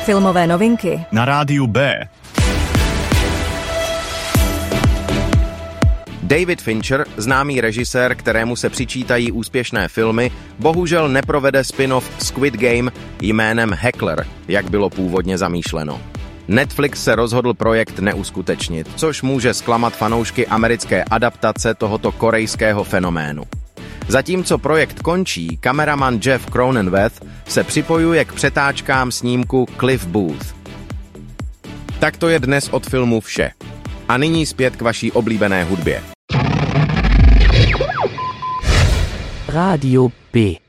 Filmové novinky na rádiu B. David Fincher, známý režisér, kterému se přičítají úspěšné filmy, bohužel neprovede spin-off Squid Game jménem Heckler, jak bylo původně zamýšleno. Netflix se rozhodl projekt neuskutečnit, což může zklamat fanoušky americké adaptace tohoto korejského fenoménu. Zatímco projekt končí, kameraman Jeff Cronenweth se připojuje k přetáčkám snímku Cliff Booth. Tak to je dnes od filmu vše. A nyní zpět k vaší oblíbené hudbě. Radio B.